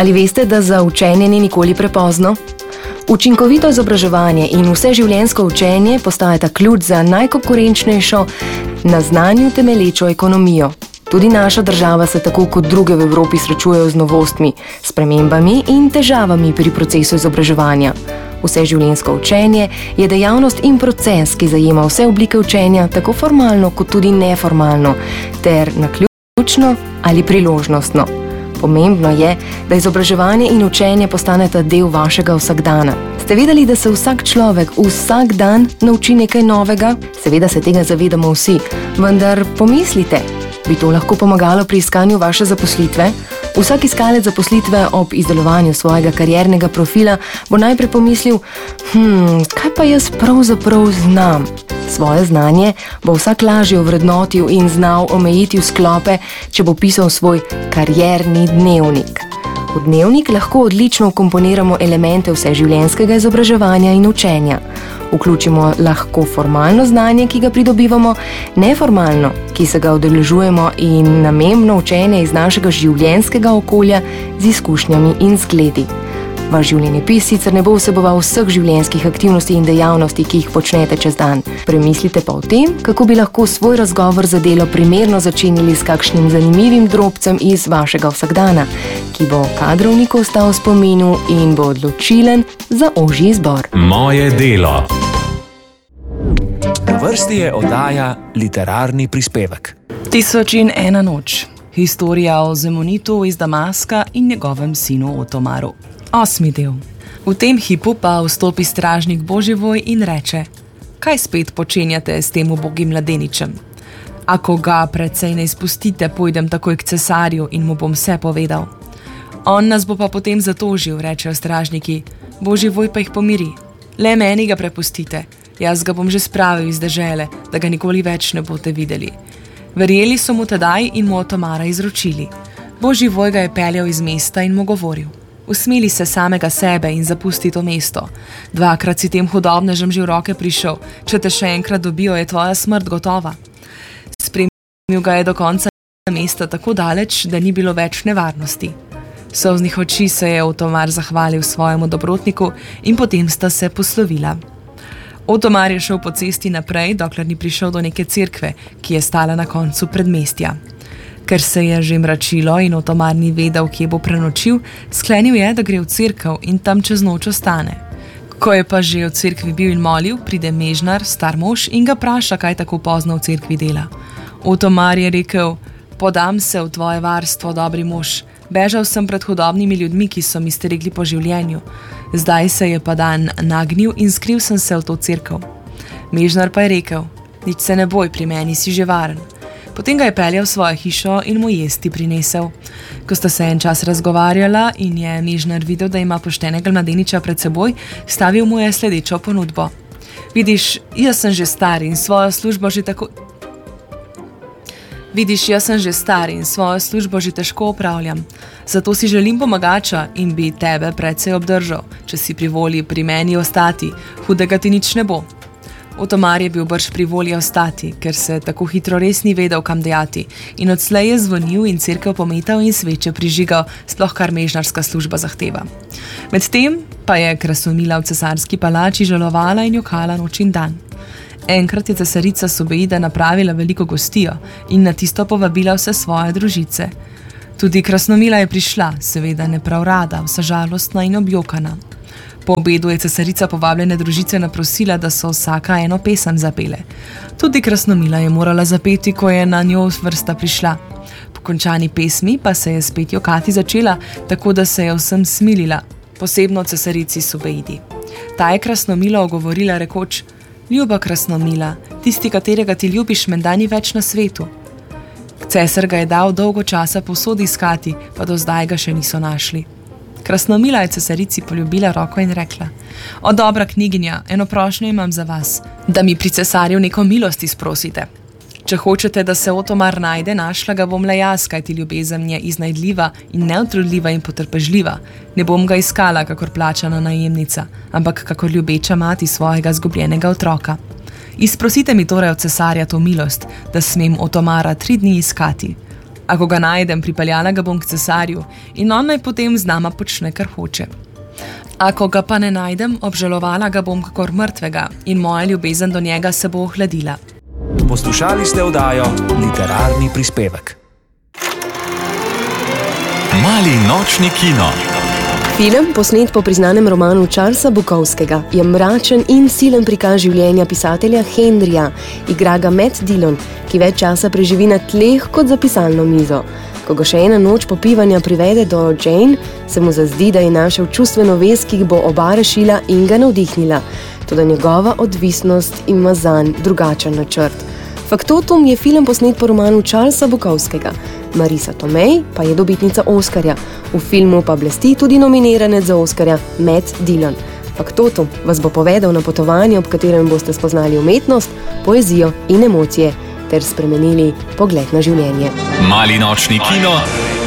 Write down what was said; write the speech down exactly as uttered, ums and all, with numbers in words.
Ali veste, da za učenje ni nikoli prepozno? Učinkovito izobraževanje in vseživljenjsko učenje postajata ključ za najkonkurenčnejšo, na znanju temelječo ekonomijo. Tudi naša država se tako kot druge v Evropi srečujejo z novostmi, spremembami in težavami pri procesu izobraževanja. Vseživljenjsko učenje je dejavnost in proces, ki zajema vse oblike učenja, tako formalno kot tudi neformalno, ter naključno ali priložnostno. Pomembno je, da izobraževanje in učenje postaneta del vašega vsakdana. Ste vedeli, da se vsak človek vsak dan nauči nekaj novega? Seveda se tega zavedamo vsi, vendar pomislite, bi to lahko pomagalo pri iskanju vaše zaposlitve? Vsak iskalec zaposlitve ob izdelovanju svojega kariernega profila bo najprej pomislil, hm, kaj pa jaz pravzaprav znam? Svoje znanje bo vsak lažje ovrednotil in znal omejiti v sklope, če bo pisal svoj karierni dnevnik. V dnevnik lahko odlično vkomponiramo elemente vseživljenjskega izobraževanja in učenja. Vključimo lahko formalno znanje, ki ga pridobivamo, neformalno, ki se ga udeležujemo, in namembno učenje iz našega življenjskega okolja z izkušnjami in zgledi. Vaš življenjepis sicer ne bo vseboval vseh življenjskih aktivnosti in dejavnosti, ki jih počnete čez dan. Premislite pa o tem, kako bi lahko svoj razgovor za delo primerno začinili s kakšnim zanimivim drobcem iz vašega vsakdana, ki bo kadrovniku ostal v spominu in bo odločilen za ožji izbor. Moje delo. Na vrsti je oddaja Literarni prispevek. Tisoč in ena noč. Historija o Zemonitu iz Damaska in njegovem sinu Otomaru. Osmi del. V tem hipu pa vstopi stražnik Boživoj in reče: kaj spet počenjate s tem ubogim mladeničem? Ako ga precej ne izpustite, pojdem takoj k cesarju in mu bom vse povedal. On nas bo pa potem zatožil, rečejo stražniki. Boživoj pa jih pomiri. Le meni ga prepustite, jaz ga bom že spravil iz dežele, da ga nikoli več ne boste videli. Verjeli so mu tedaj in mu Otomara izročili. Boživoj ga je peljal iz mesta in mu govoril: usmili se samega sebe in zapusti to mesto. Dvakrat si tem hudobnežem že v roke prišel, če te še enkrat dobijo, je tvoja smrt gotova. Spremil ga je do konca mesta tako daleč, da ni bilo več nevarnosti. Solznih oči se je Otomar zahvalil svojemu dobrotniku in potem sta se poslovila. Otomar je šel po cesti naprej, dokler ni prišel do neke cerkve, ki je stala na koncu predmestja. Ker se je že mračilo in Otomar ni vedel, kje bo prenočil, sklenil je, da gre v cerkev in tam čez noč ostane. Ko je pa že v cerkvi bil in molil, pride mežnar, star mož, in ga vpraša, kaj tako pozno v cerkvi dela. Otomar je rekel: podam se v tvoje varstvo, dobri mož. Bežal sem pred hudobnimi ljudmi, ki so mi stregli po življenju. Zdaj se je pa dan nagnil in skril sem se v to cerkev. Mežnar pa je rekel: nič se ne boj, pri meni si že varen. Potem ga je peljal v svojo hišo in mu jesti prinesel. Ko sta se en čas razgovarjala in je mežnar videl, da ima poštenega mladeniča pred seboj, stavil mu je sledečo ponudbo: vidiš, jaz sem že star in svojo službo že tako... Vidiš, jaz sem že star in svojo službo že težko opravljam. Zato si želim pomagača in bi tebe precej obdržal, če si pri volji pri meni ostati, hudega ti nič ne bo. Otomar je bil brž pri volji ostati, ker se tako hitro res ni vedel, kam dejati, in odslej je zvonil in cerkev pometal in sveče prižigal, sploh kar mežnarska služba zahteva. Medtem pa je Krasomila v cesarski palači žalovala in jokala noč in dan. Enkrat je cesarica Sobeida napravila veliko gostijo in na tisto povabila vse svoje družice. Tudi Krasnomila je prišla, seveda ne prav rada, vsa žalostna in objokana. Po obedu je cesarica povabljene družice naprosila, da so vsaka eno pesem zapele. Tudi Krasnomila je morala zapeti, ko je na njo vrsta prišla. Po končani pesmi pa se je spet jokati začela, tako da se je vsem smilila, posebno cesarici Sobeidi. Ta je Krasnomilo ogovorila rekoč: ljuba Krasnomila, tisti, katerega ti ljubiš, menda ni več na svetu. Cesar ga je dal dolgo časa povsod iskati, pa do zdaj ga še niso našli. Krasnomila je cesarici poljubila roko in rekla: o dobra kniginja, eno prošnjo imam za vas, da mi pri cesarju neko milost izprosite. Če hočete, da se Otomar najde, našla ga bom le jaz, kajti ljubezen je iznajdljiva in neutrudljiva in potrpežljiva. Ne bom ga iskala kakor plačana najemnica, ampak kakor ljubeča mati svojega zgubljenega otroka. Izprosite mi torej od cesarja to milost, da smem Otomara tri dni iskati. Ako ga najdem, pripeljala ga bom k cesarju in on naj potem z nama počne, kar hoče. Ako ga pa ne najdem, obžalovala ga bom kakor mrtvega in moja ljubezen do njega se bo ohladila. Poslušali ste oddajo Literarni prispevek. Mali nočni kino. Film, posnet po priznanem romanu Charlesa Bukowskega, je mračen in silen prikaz življenja pisatelja Henryja. Igra ga Matt Dillon, ki več časa preživi na tleh kot za pisalno mizo. Ko ga še ena noč popivanja privede do Jane, se mu zazdi, da je našel čustveno vez, ki bo oba rešila in ga navdihnila. Toda njegova odvisnost ima zanj drugačen načrt. Faktotum je film posnet po romanu Charlesa Bukowskega. Marisa Tomei pa je dobitnica Oskarja. V filmu pa blesti tudi nominiranec za Oskarja Matt Dillon. Faktotum vas bo povedal na potovanje, ob katerem boste spoznali umetnost, poezijo in emocije ter spremenili pogled na življenje. Mali nočni kino.